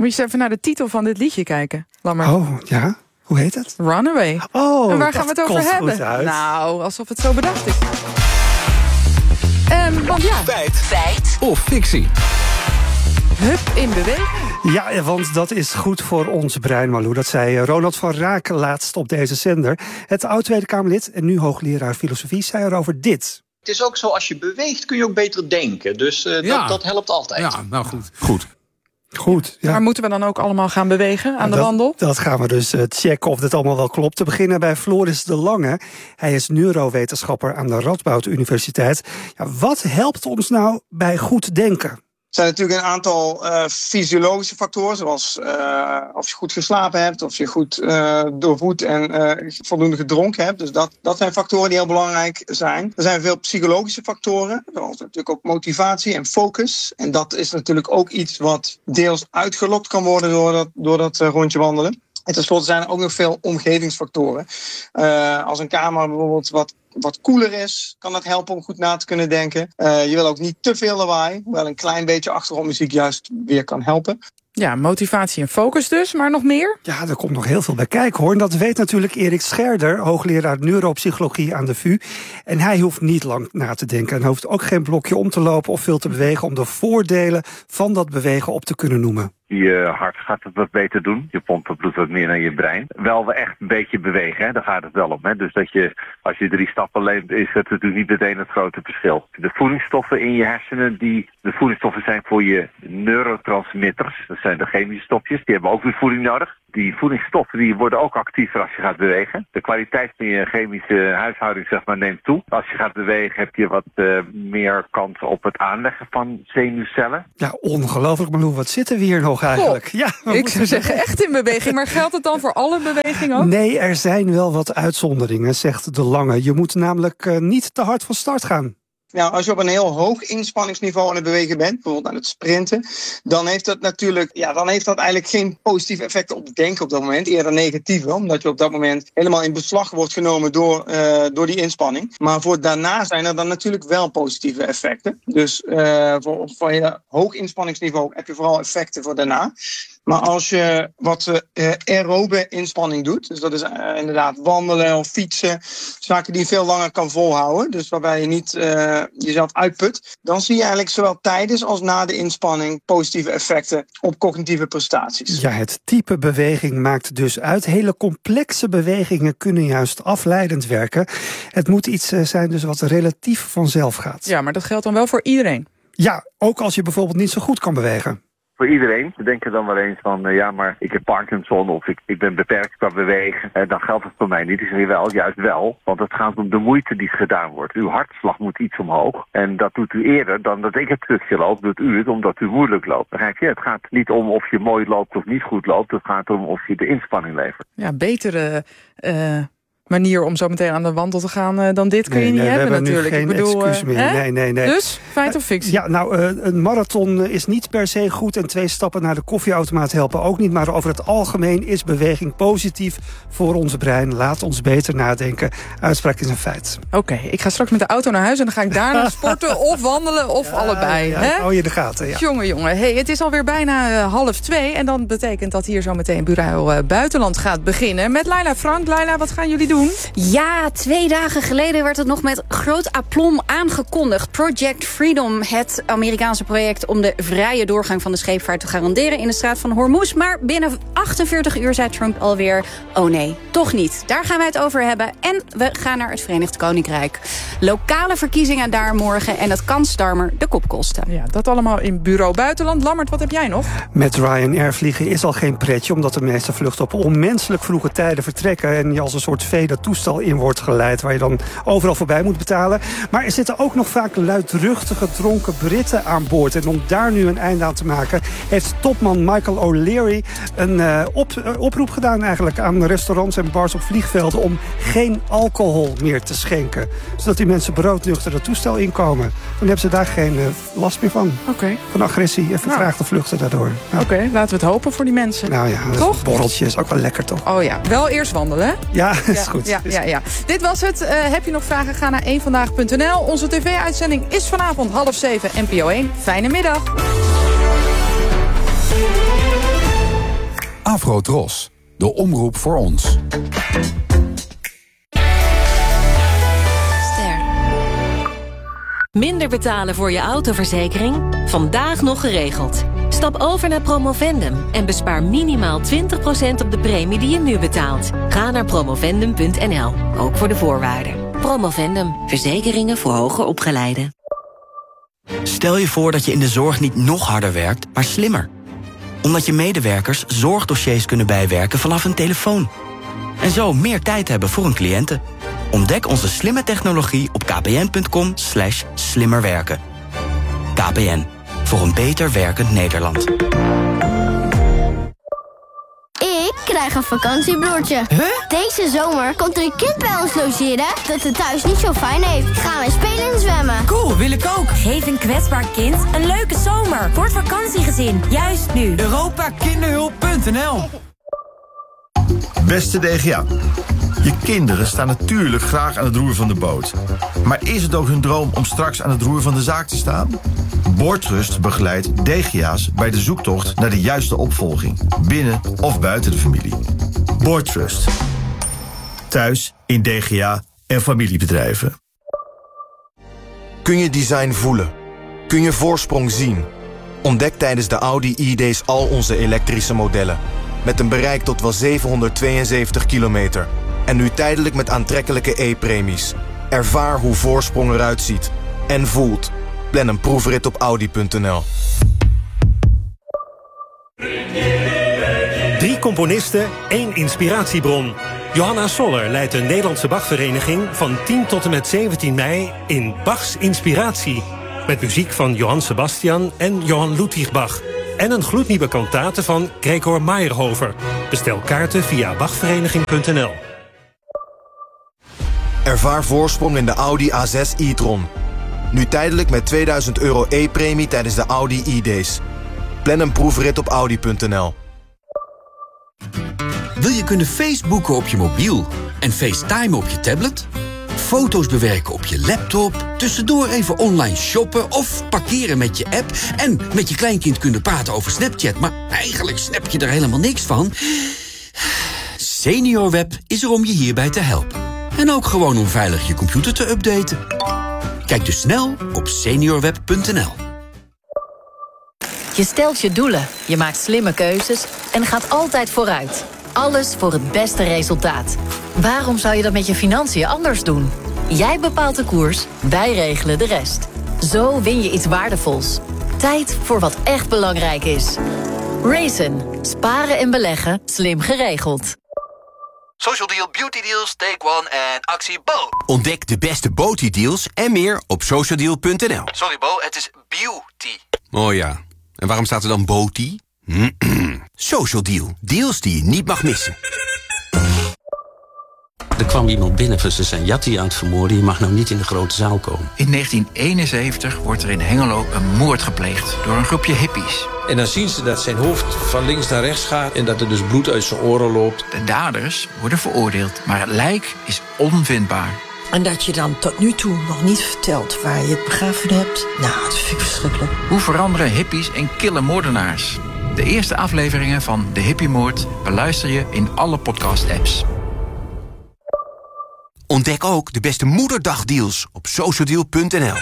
Moet je eens even naar de titel van dit liedje kijken, Lammert. Oh, ja? Hoe heet het? Runaway. Oh, en waar gaan we het over hebben? Nou, alsof het zo bedacht is. Want ja. Feit of fictie? Hup in beweging. Ja, want dat is goed voor ons brein, Malou. Dat zei Ronald van Raak laatst op deze zender. Het oud-Tweede Kamerlid en nu hoogleraar filosofie zei erover dit. Het is ook zo, als je beweegt kun je ook beter denken. Dus dat helpt altijd. Ja, nou goed. Goed, ja. Maar moeten we dan ook allemaal gaan bewegen aan de wandel? Dat gaan we dus checken of dit allemaal wel klopt. Te beginnen bij Floris de Lange. Hij is neurowetenschapper aan de Radboud Universiteit. Ja, wat helpt ons nou bij goed denken? Er zijn natuurlijk een aantal fysiologische factoren, zoals of je goed geslapen hebt, of je goed doorvoed en voldoende gedronken hebt. Dus dat zijn factoren die heel belangrijk zijn. Er zijn veel psychologische factoren, zoals natuurlijk ook motivatie en focus. En dat is natuurlijk ook iets wat deels uitgelokt kan worden door dat rondje wandelen. En tenslotte zijn er ook nog veel omgevingsfactoren. Als een kamer bijvoorbeeld wat koeler is, kan dat helpen om goed na te kunnen denken. Je wil ook niet te veel lawaai, hoewel een klein beetje achtergrondmuziek juist weer kan helpen. Ja, motivatie en focus dus, maar nog meer? Ja, er komt nog heel veel bij kijken, hoor. En dat weet natuurlijk Erik Scherder, hoogleraar neuropsychologie aan de VU. En hij hoeft niet lang na te denken. En hoeft ook geen blokje om te lopen of veel te bewegen om de voordelen van dat bewegen op te kunnen noemen. Je hart gaat het wat beter doen. Je pompt het bloed wat meer naar je brein. Wel echt een beetje bewegen, hè? Daar gaat het wel om. Hè? Dus dat je, als je 3 stappen leeft, is het natuurlijk niet meteen het grote verschil. De voedingsstoffen in je hersenen, de voedingsstoffen zijn voor je neurotransmitters. Dat zijn de chemische stofjes. Die hebben ook weer voeding nodig. Die voedingsstoffen die worden ook actiever als je gaat bewegen. De kwaliteit van je chemische huishouding neemt toe. Als je gaat bewegen heb je wat meer kans op het aanleggen van zenuwcellen. Ja, ongelooflijk, Malou. Wat zitten we hier nog eigenlijk? Goh, ja, ik zou zeggen echt in beweging. Maar geldt het dan voor alle bewegingen ook? Nee, er zijn wel wat uitzonderingen, zegt de Lange. Je moet namelijk niet te hard van start gaan. Nou, als je op een heel hoog inspanningsniveau aan het bewegen bent, bijvoorbeeld aan het sprinten, dan heeft dat eigenlijk geen positieve effecten op het denken op dat moment, eerder negatieve, omdat je op dat moment helemaal in beslag wordt genomen door die inspanning. Maar voor daarna zijn er dan natuurlijk wel positieve effecten. Dus voor je hoog inspanningsniveau heb je vooral effecten voor daarna. Maar als je wat aerobe inspanning doet, dus dat is inderdaad wandelen of fietsen, zaken die je veel langer kan volhouden, dus waarbij je niet jezelf uitput, dan zie je eigenlijk zowel tijdens als na de inspanning positieve effecten op cognitieve prestaties. Ja, het type beweging maakt dus uit. Hele complexe bewegingen kunnen juist afleidend werken. Het moet iets zijn dus wat relatief vanzelf gaat. Ja, maar dat geldt dan wel voor iedereen? Ja, ook als je bijvoorbeeld niet zo goed kan bewegen. Voor iedereen. Ze denken dan wel eens van, maar ik heb Parkinson of ik ben beperkt qua bewegen. Dan geldt het voor mij niet. Ik zeg wel, juist wel. Want het gaat om de moeite die gedaan wordt. Uw hartslag moet iets omhoog. En dat doet u eerder dan dat ik het stukje loop. Doet u het omdat u moeilijk loopt. Begrijp je? Het gaat niet om of je mooi loopt of niet goed loopt. Het gaat om of je de inspanning levert. Ja, betere manier om zo meteen aan de wandel te gaan dan dit kun je niet hebben natuurlijk. We hebben nu geen excuus meer. Nee. Dus, feit of fictie? Ja, nou, een marathon is niet per se goed en 2 stappen naar de koffieautomaat helpen ook niet. Maar over het algemeen is beweging positief voor ons brein. Laat ons beter nadenken. Uitspraak is een feit. Oké, ik ga straks met de auto naar huis en dan ga ik daarna sporten of wandelen of allebei. Ja, hè? hou je in de gaten. Ja. Jongen. Hey, het is alweer bijna 1:30 en dan betekent dat hier zo meteen Bureau Buitenland gaat beginnen. Met Laila Frank. Laila, wat gaan jullie doen? Ja, 2 dagen geleden werd het nog met groot aplomb aangekondigd. Project Freedom, het Amerikaanse project om de vrije doorgang van de scheepvaart te garanderen in de straat van Hormuz. Maar binnen 48 uur zei Trump alweer, oh nee, toch niet. Daar gaan wij het over hebben. En we gaan naar het Verenigd Koninkrijk. Lokale verkiezingen daar morgen en dat kan Starmer de kop kosten. Ja, dat allemaal in Bureau Buitenland. Lammert, wat heb jij nog? Met Ryanair vliegen is al geen pretje, omdat de meeste vluchten op onmenselijk vroege tijden vertrekken en je als een soort dat toestel in wordt geleid, waar je dan overal voorbij moet betalen. Maar er zitten ook nog vaak luidruchtige, dronken Britten aan boord. En om daar nu een einde aan te maken, heeft topman Michael O'Leary een oproep gedaan eigenlijk aan restaurants en bars op vliegvelden om geen alcohol meer te schenken. Zodat die mensen broodnuchter dat toestel inkomen. Dan hebben ze daar geen last meer van. Okay. Van agressie en vertraagde vluchten daardoor. Nou. Oké, laten we het hopen voor die mensen. Nou ja, toch? Borreltje is ook wel lekker, toch? Oh ja, wel eerst wandelen, hè? Ja, is goed. Ja. Dit was het. Heb je nog vragen? Ga naar eenvandaag.nl. Onze tv-uitzending is vanavond 6:30 NPO 1. Fijne middag. Afrotros, de omroep voor ons. Minder betalen voor je autoverzekering? Vandaag nog geregeld. Stap over naar Promovendum en bespaar minimaal 20% op de premie die je nu betaalt. Ga naar promovendum.nl, ook voor de voorwaarden. Promovendum, verzekeringen voor hoger opgeleiden. Stel je voor dat je in de zorg niet nog harder werkt, maar slimmer. Omdat je medewerkers zorgdossiers kunnen bijwerken vanaf een telefoon. En zo meer tijd hebben voor hun cliënten. Ontdek onze slimme technologie op kpn.com/slimmerwerken. KPN, voor een beter werkend Nederland. Ik krijg een vakantiebroertje. Deze zomer komt er een kind bij ons logeren dat het thuis niet zo fijn heeft. Gaan wij spelen en zwemmen. Cool, wil ik ook. Geef een kwetsbaar kind een leuke zomer voor het vakantiegezin. Juist nu. Europakinderhulp.nl. Beste DGA. Je kinderen staan natuurlijk graag aan het roer van de boot. Maar is het ook hun droom om straks aan het roer van de zaak te staan? Boordtrust begeleidt DGA's bij de zoektocht naar de juiste opvolging. Binnen of buiten de familie. Boordtrust. Thuis, in DGA en familiebedrijven. Kun je design voelen? Kun je voorsprong zien? Ontdek tijdens de Audi E-Days al onze elektrische modellen. Met een bereik tot wel 772 kilometer. En nu tijdelijk met aantrekkelijke E-premies. Ervaar hoe voorsprong eruit ziet. En voelt. Plan een proefrit op Audi.nl. 3 componisten, 1 inspiratiebron. Johanna Soller leidt de Nederlandse Bachvereniging van 10 tot en met 17 mei in Bachs Inspiratie. Met muziek van Johann Sebastian en Johann Ludwig Bach. En een gloednieuwe kantate van Gregor Meyerhofer. Bestel kaarten via bachvereniging.nl. Ervaar voorsprong in de Audi A6 e-tron. Nu tijdelijk met €2000 e-premie tijdens de Audi E-Days. Plan een proefrit op Audi.nl. Wil je kunnen Facebooken op je mobiel en FaceTime op je tablet? Foto's bewerken op je laptop, tussendoor even online shoppen of parkeren met je app en met je kleinkind kunnen praten over Snapchat, maar eigenlijk snap je er helemaal niks van? SeniorWeb is er om je hierbij te helpen. En ook gewoon om veilig je computer te updaten. Kijk dus snel op seniorweb.nl. Je stelt je doelen, je maakt slimme keuzes en gaat altijd vooruit. Alles voor het beste resultaat. Waarom zou je dat met je financiën anders doen? Jij bepaalt de koers, wij regelen de rest. Zo win je iets waardevols. Tijd voor wat echt belangrijk is. Raisin. Sparen en beleggen, slim geregeld. Social Deal, Beauty Deals, Take One en actie Bo. Ontdek de beste Beauty Deals en meer op socialdeal.nl. Sorry Bo, het is beauty. Oh ja, en waarom staat er dan Beauty? Social Deal, deals die je niet mag missen. Er kwam iemand binnen van ze zijn Jatti aan het vermoorden. Je mag nou niet in de grote zaal komen. In 1971 wordt er in Hengelo een moord gepleegd door een groepje hippies. En dan zien ze dat zijn hoofd van links naar rechts gaat en dat er dus bloed uit zijn oren loopt. De daders worden veroordeeld, maar het lijk is onvindbaar. En dat je dan tot nu toe nog niet vertelt waar je het begraven hebt. Nou, dat vind ik verschrikkelijk. Hoe veranderen hippies in kille moordenaars? De eerste afleveringen van De Hippiemoord beluister je in alle podcast-apps. Ontdek ook de beste moederdagdeals op socialdeal.nl.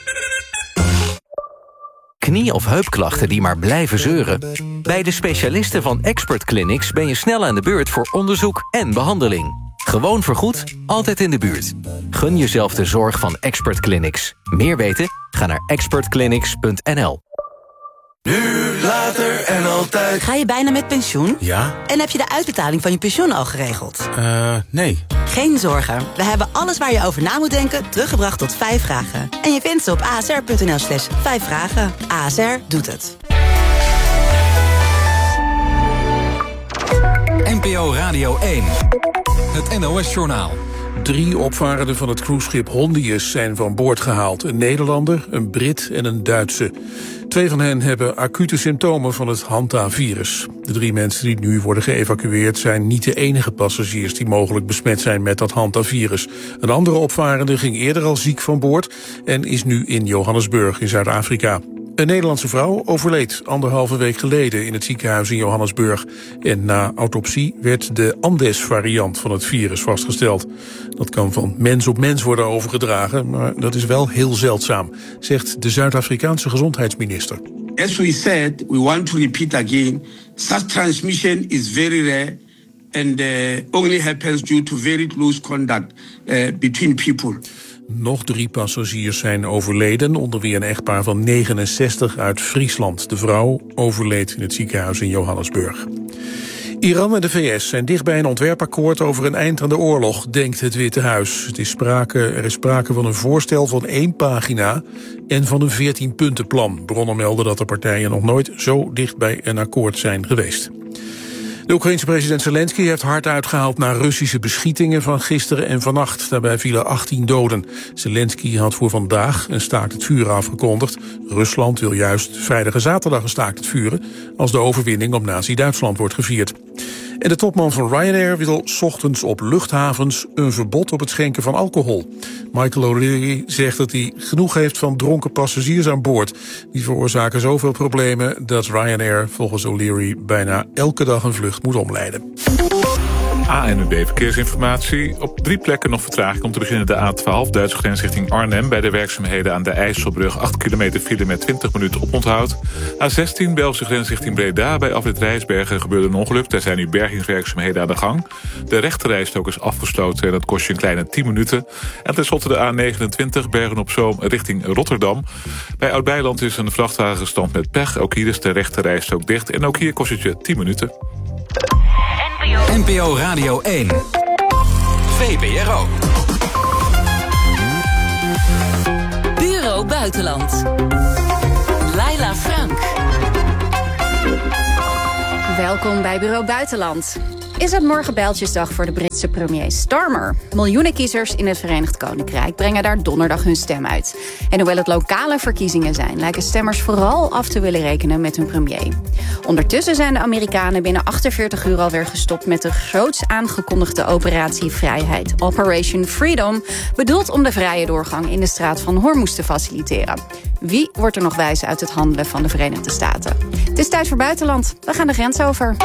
Knie- of heupklachten die maar blijven zeuren? Bij de specialisten van Expert Clinics ben je snel aan de beurt voor onderzoek en behandeling. Gewoon vergoed, altijd in de buurt. Gun jezelf de zorg van Expert Clinics. Meer weten? Ga naar expertclinics.nl. Nu, later en altijd. Ga je bijna met pensioen? Ja. En heb je de uitbetaling van je pensioen al geregeld? Nee. Geen zorgen. We hebben alles waar je over na moet denken teruggebracht tot 5 vragen. En je vindt ze op asr.nl/5 vragen. ASR doet het. NPO Radio 1. Het NOS-journaal. 3 opvarenden van het cruiseschip Hondius zijn van boord gehaald. Een Nederlander, een Brit en een Duitse. 2 van hen hebben acute symptomen van het Hanta-virus. De 3 mensen die nu worden geëvacueerd zijn niet de enige passagiers die mogelijk besmet zijn met dat Hanta-virus. Een andere opvarende ging eerder al ziek van boord en is nu in Johannesburg in Zuid-Afrika. Een Nederlandse vrouw overleed 1,5 week geleden in het ziekenhuis in Johannesburg. En na autopsie werd de Andes-variant van het virus vastgesteld. Dat kan van mens op mens worden overgedragen, maar dat is wel heel zeldzaam, zegt de Zuid-Afrikaanse gezondheidsminister. As we said, we want to repeat again, such transmission is very rare and only happens due to very close contact between people. Nog 3 passagiers zijn overleden, onder wie een echtpaar van 69 uit Friesland. De vrouw overleed in het ziekenhuis in Johannesburg. Iran en de VS zijn dicht bij een ontwerpakkoord over een eind aan de oorlog, denkt het Witte Huis. Er is sprake van een voorstel van 1 pagina en van een 14-puntenplan. Bronnen melden dat de partijen nog nooit zo dicht bij een akkoord zijn geweest. De Oekraïense president Zelensky heeft hard uitgehaald naar Russische beschietingen van gisteren en vannacht. Daarbij vielen 18 doden. Zelensky had voor vandaag een staakt het vuren afgekondigd. Rusland wil juist vrijdag en zaterdag een staakt het vuren als de overwinning op Nazi-Duitsland wordt gevierd. En de topman van Ryanair wil 's ochtends op luchthavens een verbod op het schenken van alcohol. Michael O'Leary zegt dat hij genoeg heeft van dronken passagiers aan boord. Die veroorzaken zoveel problemen dat Ryanair volgens O'Leary bijna elke dag een vlucht moet omleiden. ANWB Verkeersinformatie. Op 3 plekken nog vertraging om te beginnen de A12 Duitse grens richting Arnhem. Bij de werkzaamheden aan de IJsselbrug 8 kilometer file met 20 minuten oponthoud. A16 Belgische grens richting Breda. Bij afrit Rijsbergen gebeurde een ongeluk. Daar zijn nu bergingswerkzaamheden aan de gang. De rechterrijstrook is afgesloten en dat kost je een kleine 10 minuten. En tenslotte de A29 Bergen-op-Zoom richting Rotterdam. Bij Oud-Beiland is een vrachtwagen gestrand met pech. Ook hier is de rechterrijstrook dicht. En ook hier kost het je 10 minuten. NPO Radio 1. VPRO. Bureau Buitenland. Laila Frank. Welkom bij Bureau Buitenland. Is het morgen bijltjesdag voor de Britse premier Starmer? Miljoenen kiezers in het Verenigd Koninkrijk brengen daar donderdag hun stem uit. En hoewel het lokale verkiezingen zijn, lijken stemmers vooral af te willen rekenen met hun premier. Ondertussen zijn de Amerikanen binnen 48 uur alweer gestopt met de groots aangekondigde operatie Vrijheid, Operation Freedom, bedoeld om de vrije doorgang in de straat van Hormuz te faciliteren. Wie wordt er nog wijs uit het handelen van de Verenigde Staten? Het is tijd voor Buitenland. We gaan de grens over.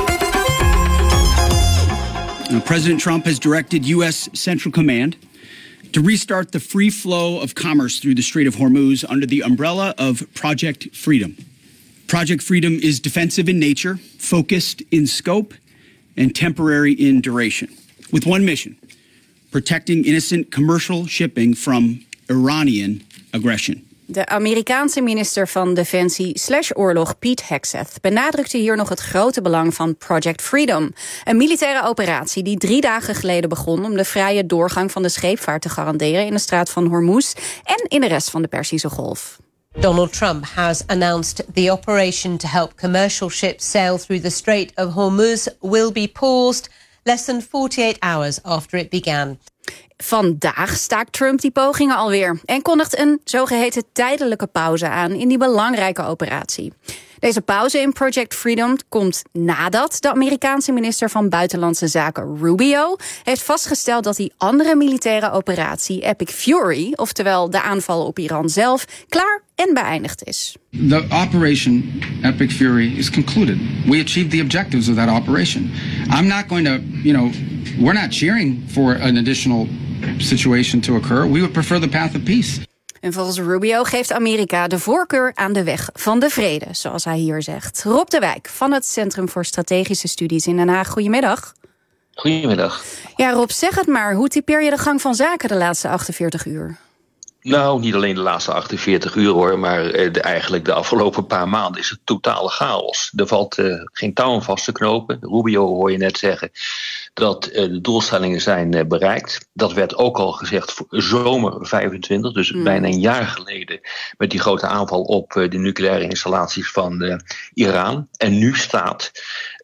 President Trump has directed U.S. Central Command to restart the free flow of commerce through the Strait of Hormuz under the umbrella of Project Freedom. Project Freedom is defensive in nature, focused in scope, and temporary in duration, with one mission: protecting innocent commercial shipping from Iranian aggression. De Amerikaanse minister van Defensie /oorlog Pete Hegseth benadrukte hier nog het grote belang van Project Freedom. Een militaire operatie die 3 dagen geleden begon om de vrije doorgang van de scheepvaart te garanderen in de straat van Hormuz en in de rest van de Perzische Golf. Donald Trump has announced the operation to help commercial ships sail through the Strait of Hormuz will be paused less than 48 hours after it began. Vandaag staakt Trump die pogingen alweer en kondigt een zogeheten tijdelijke pauze aan in die belangrijke operatie. Deze pauze in Project Freedom komt nadat de Amerikaanse minister van Buitenlandse Zaken Rubio heeft vastgesteld dat die andere militaire operatie Epic Fury, oftewel de aanval op Iran zelf, klaar en beëindigd is. The operation Epic Fury is concluded. We achieved the objectives of that operation. I'm not going to, we're not cheering for an additional situation to occur. We would prefer the path of peace. En volgens Rubio geeft Amerika de voorkeur aan de weg van de vrede, zoals hij hier zegt. Rob de Wijk van het Centrum voor Strategische Studies in Den Haag. Goedemiddag. Goedemiddag. Ja, Rob, zeg het maar. Hoe typeer je de gang van zaken de laatste 48 uur? Nou, niet alleen de laatste 48 uur hoor, maar eigenlijk de afgelopen paar maanden is het totale chaos. Er valt geen touw aan vast te knopen. Rubio hoor je net zeggen dat de doelstellingen zijn bereikt. Dat werd ook al gezegd voor zomer 25, dus bijna een jaar geleden, met die grote aanval op de nucleaire installaties van Iran. En nu staat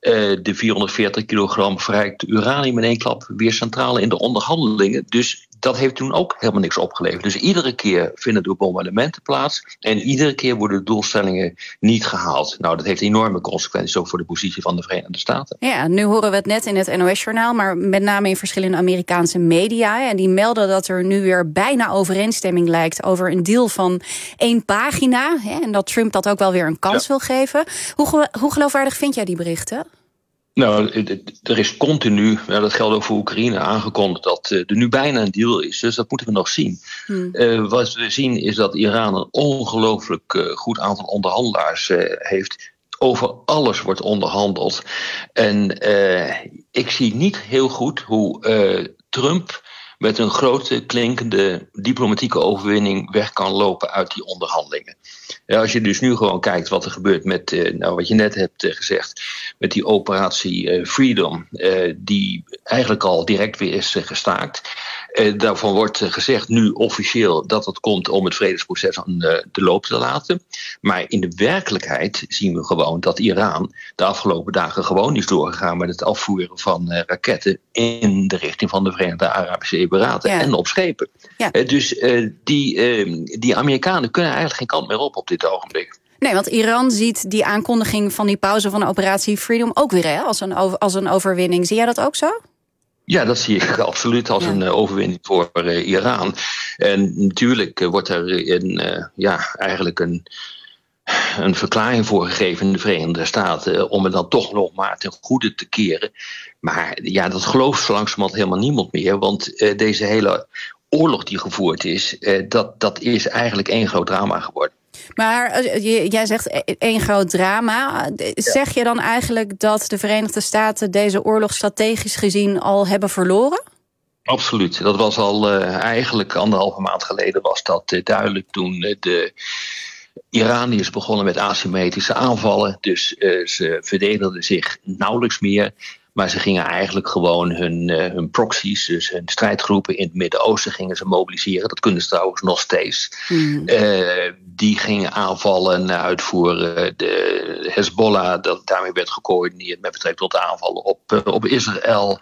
de 440 kilogram verrijkte uranium in één klap weer centraal in de onderhandelingen. Dus Dat heeft toen ook helemaal niks opgeleverd. Dus iedere keer vinden er bombardementen plaats en iedere keer worden de doelstellingen niet gehaald. Nou, dat heeft enorme consequenties ook voor de positie van de Verenigde Staten. Ja, nu horen we het net in het NOS-journaal, maar met name in verschillende Amerikaanse media. En die melden dat er nu weer bijna overeenstemming lijkt over een deal van 1 pagina. En dat Trump dat ook wel weer een kans wil geven. Hoe geloofwaardig vind jij die berichten? Nou, er is continu, dat geldt ook voor Oekraïne, aangekondigd dat er nu bijna een deal is. Dus dat moeten we nog zien. Wat we zien is dat Iran een ongelooflijk goed aantal onderhandelaars heeft. Over alles wordt onderhandeld. En ik zie niet heel goed hoe Trump met een grote klinkende diplomatieke overwinning weg kan lopen uit die onderhandelingen. Als je dus nu gewoon kijkt wat er gebeurt met, wat je net hebt gezegd, met die operatie Freedom, die eigenlijk al direct weer is gestaakt. Daarvan wordt gezegd nu officieel dat het komt om het vredesproces aan de loop te laten. Maar in de werkelijkheid zien we gewoon dat Iran de afgelopen dagen gewoon is doorgegaan met het afvoeren van raketten in de richting van de Verenigde Arabische Emiraten en op schepen. Ja. Dus die Amerikanen kunnen eigenlijk geen kant meer op dit ogenblik. Nee, want Iran ziet die aankondiging van die pauze van de operatie Freedom ook weer als een overwinning. Zie jij dat ook zo? Ja, dat zie ik absoluut als een overwinning voor Iran. En natuurlijk wordt er eigenlijk een verklaring voor gegeven in de Verenigde Staten om het dan toch nog maar ten goede te keren. Maar ja, dat gelooft zo langzamerhand helemaal niemand meer, want deze hele oorlog die gevoerd is, dat is eigenlijk één groot drama geworden. Maar jij zegt één groot drama. Zeg je dan eigenlijk dat de Verenigde Staten deze oorlog strategisch gezien al hebben verloren? Absoluut. Dat was al eigenlijk 1,5 maand geleden was dat duidelijk toen de Iraniërs begonnen met asymmetrische aanvallen. Dus ze verdedigden zich nauwelijks meer. Maar ze gingen eigenlijk gewoon hun proxies, dus hun strijdgroepen in het Midden-Oosten gingen ze mobiliseren. Dat kunnen ze trouwens nog steeds. Die gingen aanvallen uitvoeren. De Hezbollah, dat daarmee werd gecoördineerd met betrekking tot de aanvallen op Israël.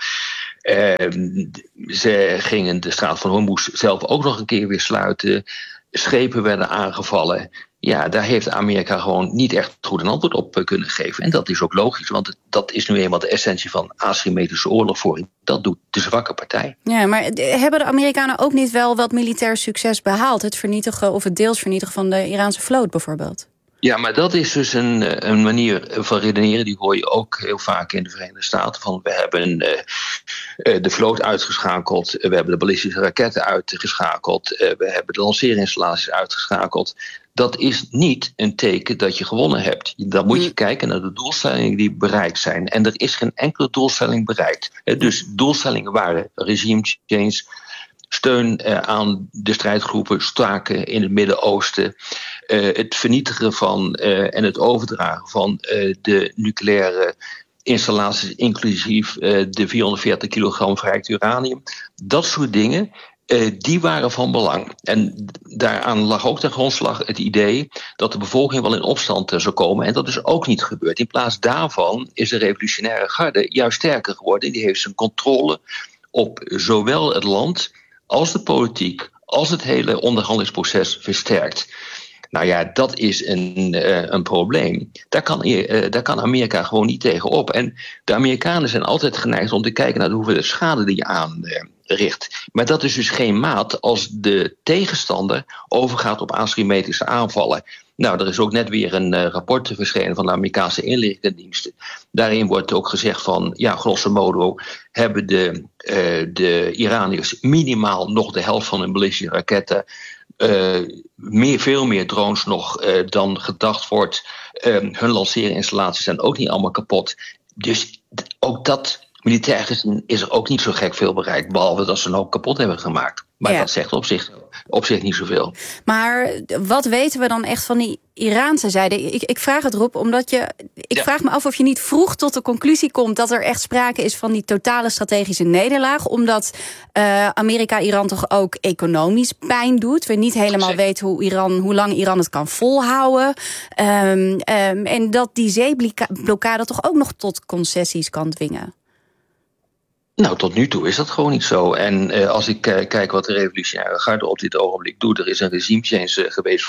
Ze gingen de straat van Hormuz zelf ook nog een keer weer sluiten. Schepen werden aangevallen. Ja, daar heeft Amerika gewoon niet echt goed een antwoord op kunnen geven. En dat is ook logisch, want dat is nu eenmaal de essentie van asymmetrische oorlogvoering. Dat doet de zwakke partij. Ja, maar hebben de Amerikanen ook niet wel wat militair succes behaald? Het vernietigen of het deels vernietigen van de Iraanse vloot bijvoorbeeld? Ja, maar dat is dus een manier van redeneren. Die hoor je ook heel vaak in de Verenigde Staten. Van we hebben de vloot uitgeschakeld. We hebben de ballistische raketten uitgeschakeld. We hebben de lanceerinstallaties uitgeschakeld. Dat is niet een teken dat je gewonnen hebt. Dan moet je kijken naar de doelstellingen die bereikt zijn. En er is geen enkele doelstelling bereikt. Dus doelstellingen waren regime change, steun aan de strijdgroepen, staken in het Midden-Oosten, het vernietigen van en het overdragen van de nucleaire installaties, inclusief de 440 kilogram verrijkt uranium. Dat soort dingen, die waren van belang. En daaraan lag ook ten grondslag het idee dat de bevolking wel in opstand zou komen. En dat is ook niet gebeurd. In plaats daarvan is de revolutionaire garde juist sterker geworden. Die heeft zijn controle op zowel het land als de politiek, als het hele onderhandelingsproces versterkt. Nou ja, dat is een probleem. Daar kan Amerika gewoon niet tegenop. En de Amerikanen zijn altijd geneigd om te kijken naar de hoeveelheid schade die je aanricht. Maar dat is dus geen maat als de tegenstander overgaat op asymmetrische aanvallen. Nou, er is ook net weer een rapport verschenen van de Amerikaanse inlichtingendiensten. Daarin wordt ook gezegd van, ja, grosso modo hebben de Iraniërs minimaal nog de helft van hun ballistische raketten. Veel meer drones nog dan gedacht wordt. Hun lanceerinstallaties zijn ook niet allemaal kapot. Dus ook dat, militair gezien, is er ook niet zo gek veel bereikt. Behalve dat ze een hoop kapot hebben gemaakt. Maar dat zegt op zich niet zoveel. Maar wat weten we dan echt van die Iraanse zijde? Ik vraag het, Rob, omdat vraag me af of je niet vroeg tot de conclusie komt dat er echt sprake is van die totale strategische nederlaag. Omdat Amerika Iran toch ook economisch pijn doet. We niet helemaal weten hoe lang Iran het kan volhouden. En dat die zeeblokkade toch ook nog tot concessies kan dwingen. Nou, tot nu toe is dat gewoon niet zo. En als ik kijk wat de revolutionaire garde op dit ogenblik doet, er is een regime change geweest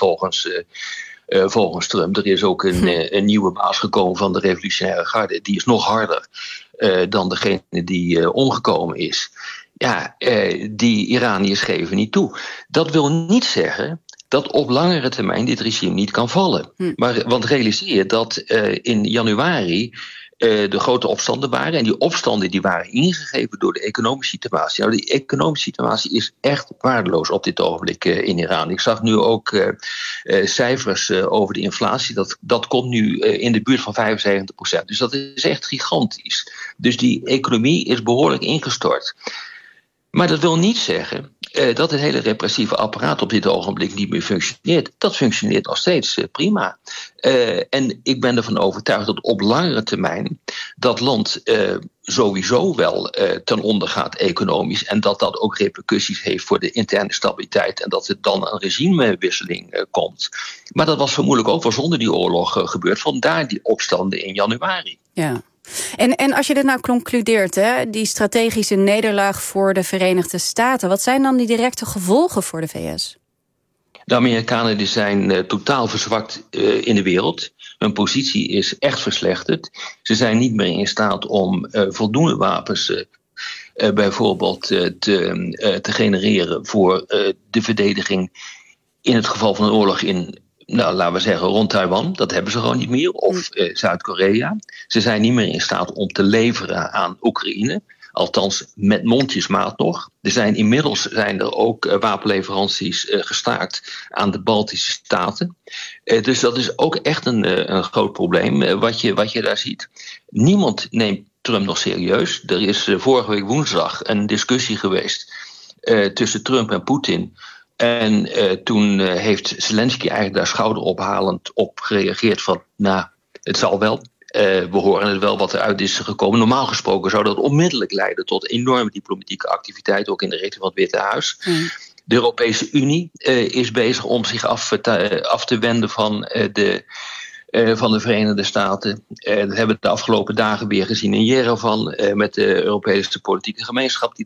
volgens Trump. Er is ook een nieuwe baas gekomen van de revolutionaire garde. Die is nog harder dan degene die omgekomen is. Ja, die Iraniërs geven niet toe. Dat wil niet zeggen dat op langere termijn dit regime niet kan vallen. Want realiseer dat in januari de grote opstanden waren. En die opstanden die waren ingegeven door de economische situatie. Nou, die economische situatie is echt waardeloos op dit ogenblik in Iran. Ik zag nu ook cijfers over de inflatie. Dat komt nu in de buurt van 75%. Dus dat is echt gigantisch. Dus die economie is behoorlijk ingestort. Maar dat wil niet zeggen dat het hele repressieve apparaat op dit ogenblik niet meer functioneert. Dat functioneert nog steeds prima. En ik ben ervan overtuigd dat op langere termijn dat land sowieso wel ten onder gaat economisch. En dat dat ook repercussies heeft voor de interne stabiliteit. En dat er dan een regimewisseling komt. Maar dat was vermoedelijk ook wel zonder die oorlog gebeurd. Vandaar die opstanden in januari. Ja. En als je dit nou concludeert, hè, die strategische nederlaag voor de Verenigde Staten, wat zijn dan die directe gevolgen voor de VS? De Amerikanen die zijn totaal verzwakt in de wereld. Hun positie is echt verslechterd. Ze zijn niet meer in staat om voldoende wapens bijvoorbeeld te genereren voor de verdediging in het geval van een oorlog in, nou, laten we zeggen, rond Taiwan. Dat hebben ze gewoon niet meer. Of Zuid-Korea. Ze zijn niet meer in staat om te leveren aan Oekraïne. Althans, met mondjesmaat nog. Inmiddels zijn er ook wapenleveranties gestaakt aan de Baltische Staten. Dus dat is ook echt een groot probleem wat je daar ziet. Niemand neemt Trump nog serieus. Er is vorige week woensdag een discussie geweest tussen Trump en Poetin. En toen heeft Zelensky eigenlijk daar schouderophalend op gereageerd van, nou, het zal wel. We horen het wel wat eruit is gekomen. Normaal gesproken zou dat onmiddellijk leiden tot enorme diplomatieke activiteit, ook in de richting van het Witte Huis. De Europese Unie is bezig om zich af te wenden van de Verenigde Staten. Dat hebben we de afgelopen dagen weer gezien in Yerevan met de Europese politieke gemeenschap die